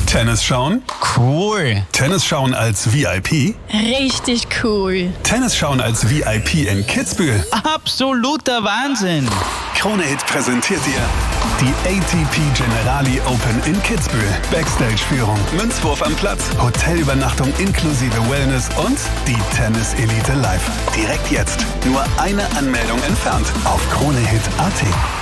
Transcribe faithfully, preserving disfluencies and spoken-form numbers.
Tennis schauen? Cool. Tennis schauen als V I P? Richtig cool. Tennis schauen als V I P in Kitzbühel? Absoluter Wahnsinn. Krone Hit präsentiert dir die A T P Generali Open in Kitzbühel. Backstage-Führung, Münzwurf am Platz, Hotelübernachtung inklusive Wellness und die Tennis-Elite live. Direkt jetzt. Nur eine Anmeldung entfernt auf kronehit punkt at.